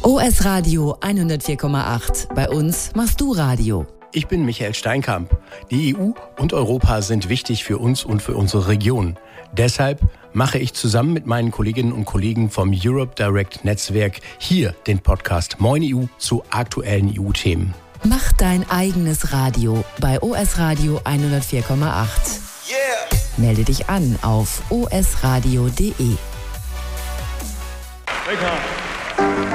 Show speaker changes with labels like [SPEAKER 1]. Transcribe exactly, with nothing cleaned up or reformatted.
[SPEAKER 1] O S Radio hundertvier Komma acht. Bei uns machst du Radio.
[SPEAKER 2] Ich bin Michael Steinkamp. Die E U und Europa sind wichtig für uns und für unsere Region. Deshalb mache ich zusammen mit meinen Kolleginnen und Kollegen vom Europe Direct Netzwerk hier den Podcast Moin E U zu aktuellen E U-Themen.
[SPEAKER 1] Mach dein eigenes Radio bei O S Radio hundertvier Komma acht. Yeah. Melde dich an auf o s radio punkt d e.
[SPEAKER 3] Willkommen.